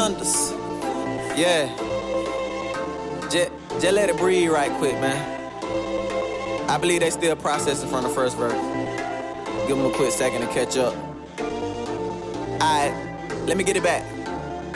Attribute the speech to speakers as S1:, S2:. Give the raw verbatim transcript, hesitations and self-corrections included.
S1: thunders. Yeah. Just, just let it breathe right quick, man. I believe they still processing from the first verse. Give them a quick second to catch up. Alright, let me get it back.